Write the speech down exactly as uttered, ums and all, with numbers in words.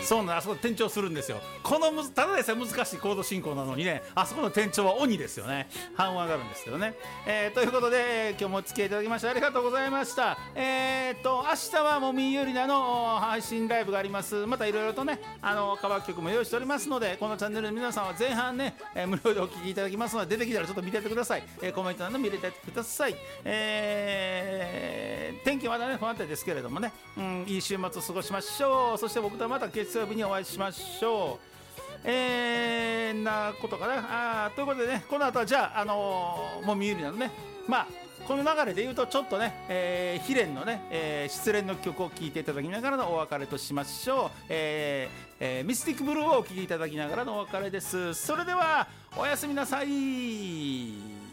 そうなん、あそこ転調するんですよ。このむただでさえ難しいコード進行なのにね、あそこの転調は鬼ですよね。半音上がるんですけどね、えー、ということで今日もお付き合いいただきましてありがとうございました。えー、と明日はもみゆりなの配信ライブがあります。またいろいろとね、あのカバー曲も用意しておりますので、このチャンネルの皆さんは前半ね、えー、無料でお聴きいただきますので、出てきたらちょっと見ててください。えー、コメントなど見れてください。えー、天気はまだね不安定ですけれどもね、うん、いい週末を過ごしましょう。そして僕とはまた月曜日にお会いしましょう。えー、なことかなあ。ということでね、この後はじゃあ、あのー、もみゆりなのね、まあこの流れで言うとちょっとね、えー、悲恋のね、えー、失恋の曲を聴いていただきながらのお別れとしましょう。えーえー、ミスティックブルーを聴いていただきながらのお別れです。それではおやすみなさい。